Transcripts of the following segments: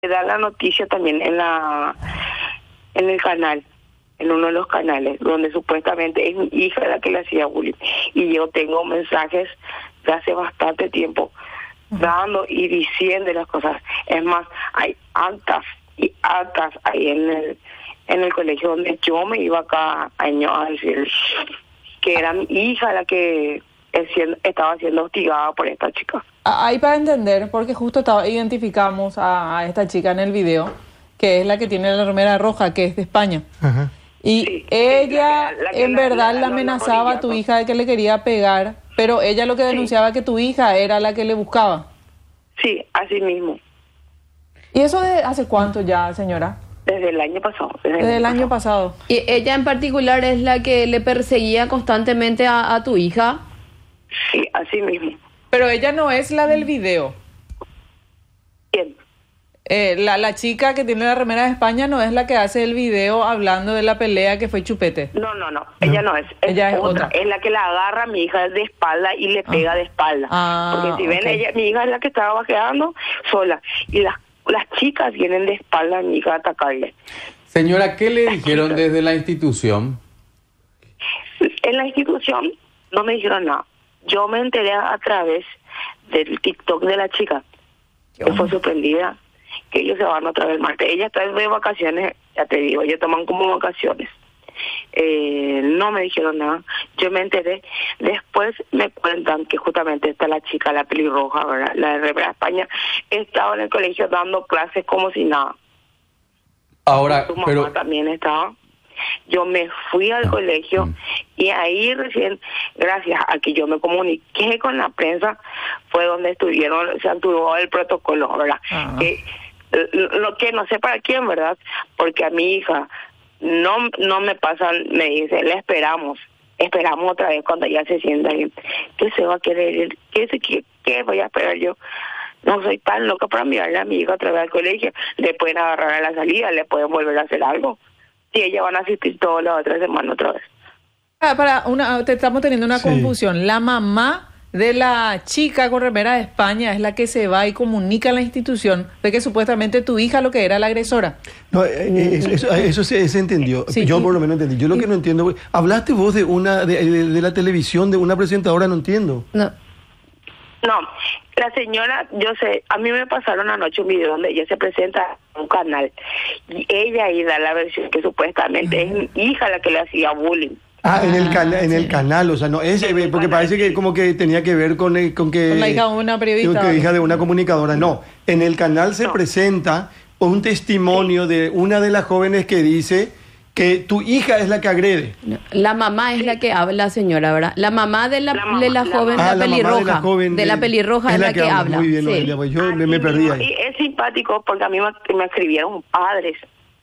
da la noticia también en el canal, en uno de los canales, donde supuestamente es mi hija la que le hacía bullying. Y yo tengo mensajes de hace bastante tiempo dando y diciendo las cosas. Es más, hay actas y actas ahí en el colegio donde yo me iba cada año a decir que era mi hija la que estaba siendo hostigada por esta chica. Ahí para entender, porque justo identificamos a esta chica en el video, que es la que tiene la remera roja, que es de España. Ajá. Y Sí, ella en verdad la la amenazaba a tu hija de que le quería pegar, pero ella lo que denunciaba que tu hija era la que le buscaba. Sí, así mismo. ¿Y eso de hace cuánto ya, señora? Desde el año pasado. Desde el año pasado. ¿Y ella en particular es la que le perseguía constantemente a tu hija? Sí, así mismo. Pero ella no es la del video. Bien. La chica que tiene la remera de España no es la que hace el video hablando de la pelea que fue Chupete. No, ella no es. Ella es otra. Es la que la agarra a mi hija de espalda y le pega de espalda. Porque si ven, ok. mi hija es la que estaba bajeando sola. Y las chicas vienen de espalda a mi hija a atacarle. Señora, ¿qué le dijeron desde la institución? En la institución no me dijeron nada. Yo me enteré a través del TikTok de la chica, que fue sorprendida, que ellos se van otra vez el martes. Ella está de vacaciones, ya te digo, ellos toman como vacaciones. No me dijeron nada, yo me enteré. Después me cuentan que justamente está la chica, la pelirroja, ¿verdad? La de Remera España, estaba en el colegio dando clases como si nada. Ahora, Su mamá pero también estaba. Yo me fui al colegio y ahí recién, gracias a que yo me comuniqué con la prensa, fue donde se actuó el protocolo, ¿verdad? Que, lo que no sé para quién, ¿verdad? Porque a mi hija no me pasan, me dice, le esperamos otra vez cuando ya se sienta bien. ¿Qué se va a querer? ¿Qué voy a esperar yo? No soy tan loca para enviarle a mi hija otra vez al colegio. Le pueden agarrar a la salida, le pueden volver a hacer algo. Si ella van a asistir toda la otra semana otra vez. Te estamos teniendo una confusión. La mamá de la chica con remera de España es la que se va y comunica a la institución de que supuestamente tu hija lo que era la agresora. No, eso se entendió. Sí. Yo por lo menos entendí. Yo lo que no entiendo, hablaste vos de de la televisión, de una presentadora, no entiendo. No. No, la señora, yo sé, a mí me pasaron anoche un video donde ella se presenta en un canal y ella ahí da la versión que supuestamente es mi hija la que le hacía bullying. En el canal, o sea, no es porque parece que como que tenía que ver con que Con la hija de una periodista. que hija de una comunicadora. No, en el canal se presenta un testimonio de una de las jóvenes que dice que tu hija es la que agrede. No, la mamá es la que habla, señora, ¿verdad? La mamá de la joven, la mamá pelirroja. De la pelirroja es la que habla. Muy bien, Sí. Noelia, pues yo me perdí ahí. Y es simpático porque a mí me escribieron padres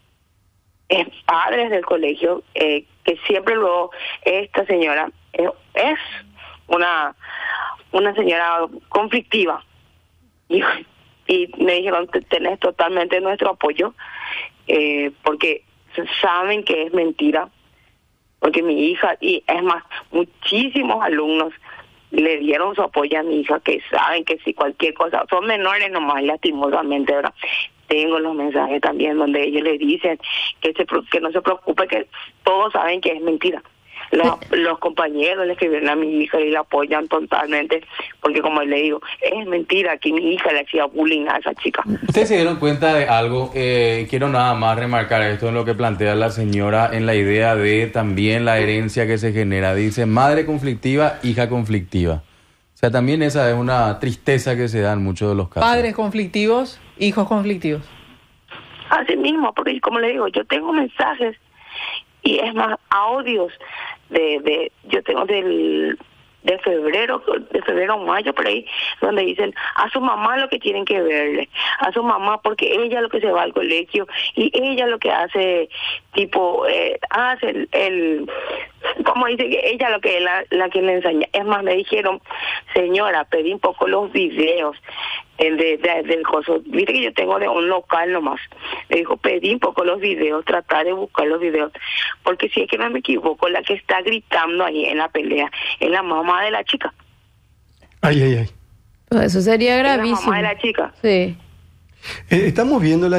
del colegio, que siempre luego esta señora es una señora conflictiva. Y me dijeron, tenés totalmente nuestro apoyo, porque saben que es mentira, porque mi hija, y es más, muchísimos alumnos le dieron su apoyo a mi hija, que saben que si cualquier cosa, son menores nomás, lastimosamente, ¿verdad? Tengo los mensajes también donde ellos le dicen que no se preocupe, que todos saben que es mentira. Los compañeros le escribieron a mi hija y la apoyan totalmente, porque como le digo, es mentira que mi hija le hacía bullying a esa chica. ustedes se dieron cuenta de algo. Quiero nada más remarcar esto en lo que plantea la señora, en la idea de también la herencia que se genera. Dice madre conflictiva, hija conflictiva. O sea, también esa es una tristeza que se da en muchos de los casos. Padres conflictivos, hijos conflictivos. Así mismo, porque como le digo, yo tengo mensajes y es más, audios yo tengo de febrero o mayo por ahí, donde dicen a su mamá lo que tienen que verle, a su mamá, porque ella lo que se va al colegio y ella lo que hace, tipo, hace como dice que ella lo que es la que le enseña. Es más, me dijeron, señora, pedí un poco los videos del coso, viste que yo tengo de un local nomás. Me dijo, pedí un poco los videos, tratar de buscar los videos, porque si es que no me equivoco, la que está gritando ahí en la pelea es la mamá de la chica. Ay. Pues eso sería Es la gravísimo. mamá de la chica. Sí. Estamos viendo la